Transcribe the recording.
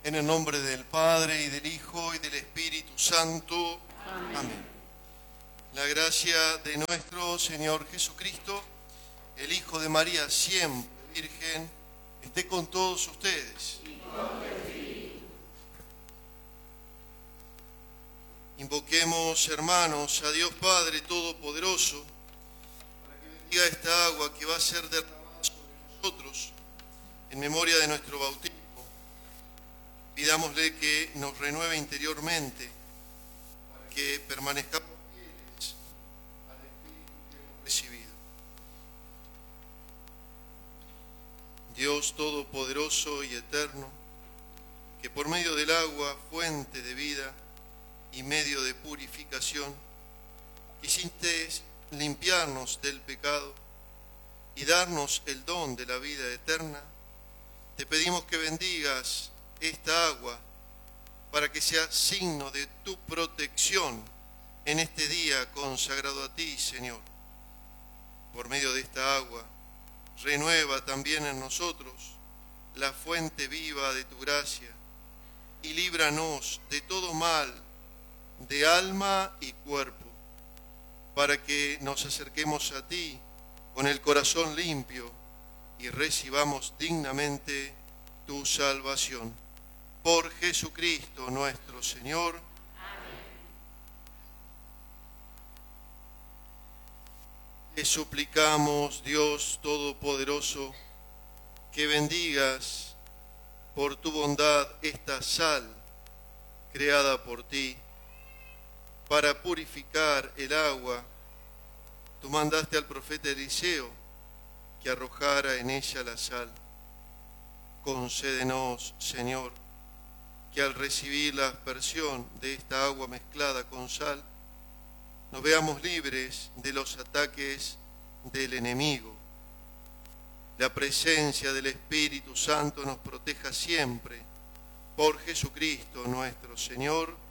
En el nombre del Padre, y del Hijo, y del Espíritu Santo. Amén. La gracia de nuestro Señor Jesucristo, el Hijo de María, siempre Virgen, esté con todos ustedes. Invoquemos, hermanos, a Dios Padre Todopoderoso, para que bendiga esta agua que va a ser derramada sobre nosotros, en memoria de nuestro bautismo. Pidámosle que nos renueve interiormente, para que permanezcamos fieles al Espíritu que hemos recibido. Dios Todopoderoso y Eterno, que por medio del agua, fuente de vida y medio de purificación, quisiste limpiarnos del pecado y darnos el don de la vida eterna, te pedimos que bendigas esta agua para que sea signo de tu protección en este día consagrado a ti, Señor. Por medio de esta agua, renueva también en nosotros la fuente viva de tu gracia y líbranos de todo mal, de alma y cuerpo, para que nos acerquemos a ti con el corazón limpio y recibamos dignamente tu salvación. Por Jesucristo nuestro Señor. Amén. Te suplicamos, Dios Todopoderoso, que bendigas por tu bondad esta sal creada por ti para purificar el agua. Tú mandaste al profeta Eliseo que arrojara en ella la sal. Concédenos, Señor, que al recibir la aspersión de esta agua mezclada con sal, nos veamos libres de los ataques del enemigo. La presencia del Espíritu Santo nos proteja siempre. Por Jesucristo nuestro Señor.